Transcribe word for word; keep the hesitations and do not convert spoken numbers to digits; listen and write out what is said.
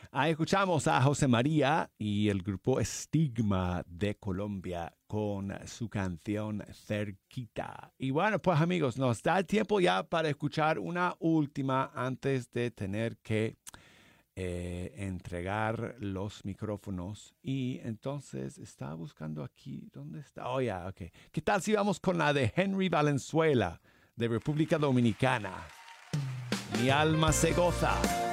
Ahí escuchamos a José María y el grupo Estigma de Colombia con su canción Cerquita. Y bueno, pues amigos, nos da tiempo ya para escuchar una última antes de tener que eh, entregar los micrófonos. Y entonces estaba buscando aquí, ¿dónde está? Oh, ya, yeah, ok. ¿Qué tal si vamos con la de Henry Valenzuela de República Dominicana? Mi alma se goza.